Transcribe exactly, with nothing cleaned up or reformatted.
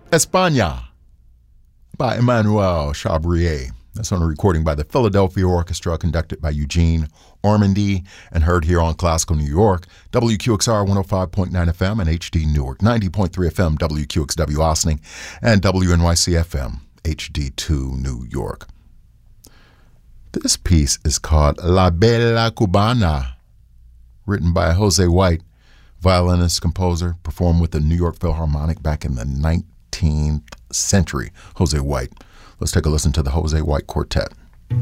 España by Emmanuel Chabrier. That's on a recording by the Philadelphia Orchestra, conducted by Eugene Ormandy, and heard here on Classical New York, W Q X R one oh five point nine F M and H D Newark, ninety point three F M, W Q X W Ossining, and W N Y C F M, H D two New York. This piece is called La Bella Cubana, written by Jose White, violinist, composer, performed with the New York Philharmonic back in the nineteenth century. Jose White. Let's take a listen to the Jose White Quartet.